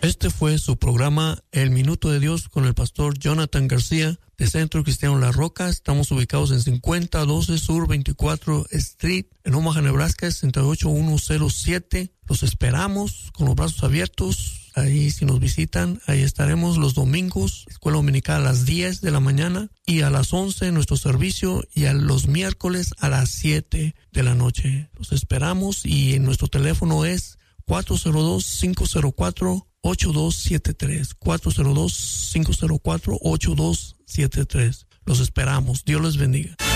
Este fue su programa El Minuto de Dios con el pastor Jonathan García de Centro Cristiano La Roca. Estamos ubicados en 5012 Sur 24 Street en Omaha, Nebraska, 68107. Los esperamos con los brazos abiertos. Ahí si nos visitan, ahí estaremos los domingos, escuela dominical a las 10 de la mañana y a las 11 nuestro servicio y a los miércoles a las 7 de la noche. Los esperamos y nuestro teléfono es 402-504-8273. 402-504-8273. Los esperamos. Dios les bendiga.